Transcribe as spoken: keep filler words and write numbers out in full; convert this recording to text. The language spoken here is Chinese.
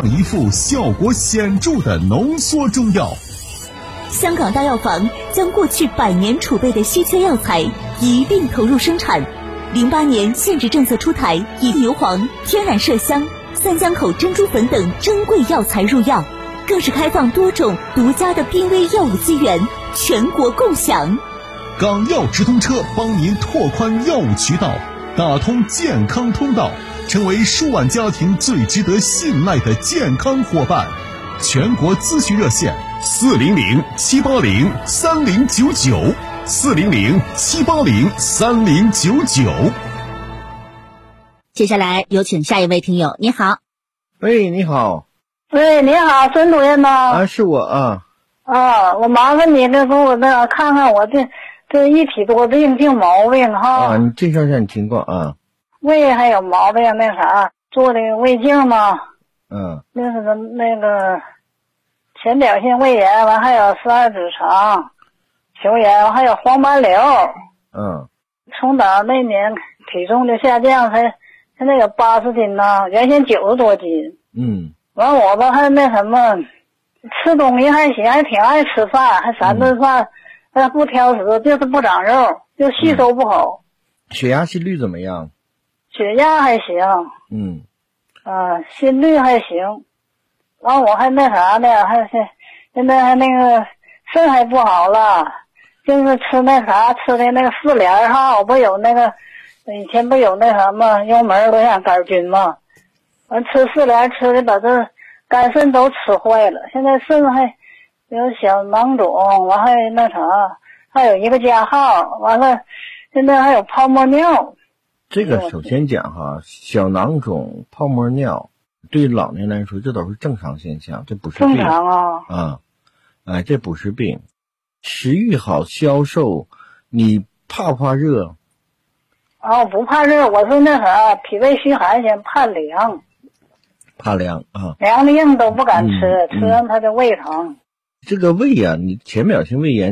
样一副效果显著的浓缩中药。 香港大药房将过去百年储备的稀缺药材一并投入生产。零八年限制政策出台，以牛黄、天然麝香、三江口珍珠粉等珍贵药材入药，更是开放多种独家的濒危药物资源，全国共享。 港药直通车帮您拓宽药物渠道，打通健康通道，成为数万家庭最值得信赖的健康伙伴。全国咨询热线四零零七八零三零九九，四零零七八零三零九九。 接下来有请下一位听友。你好。 喂，你好。 喂，你好，孙主任吗？ 啊，是我啊。 啊，我麻烦你这给我那看看我这这一体多病净毛病哈。 啊，你介绍一下你情况啊。 胃还有毛病，那啥做的胃镜嘛。 嗯。 那是个那个浅表性胃炎，完还有十二指肠球炎，还有黄斑瘤。 嗯。 从打那年体重就下降，才现在有八十斤呢，原先九十多斤。 嗯。 完我吧还那什么，吃东西还行，还挺爱吃饭，还三顿饭，呃、嗯、不挑食，就是不长肉，就吸收不好。 嗯、血压心率怎么样？ 血压还行。 嗯。 啊，心率还行。完我还那啥呢，还是现在还那个肾还不好了，就是吃那啥吃的那个四联哈，我不有那个以前不有那什么幽门螺旋杆菌吗？完吃四联吃的把这肝肾都吃坏了，现在肾还有小囊肿，完还那啥，还有一个加号，完了现在还有泡沫尿。 这个首先讲哈，小囊肿、泡沫尿，对老年来说这都是正常现象，这不是病。 正常啊。 啊，哎，这不是病。食欲好、消瘦，你怕不怕热？ 啊，我不怕热，我是那啥，脾胃虚寒先怕凉。 怕凉啊， 凉的硬都不敢吃， 嗯、 吃完他就胃疼。 这个胃啊，你浅表性胃炎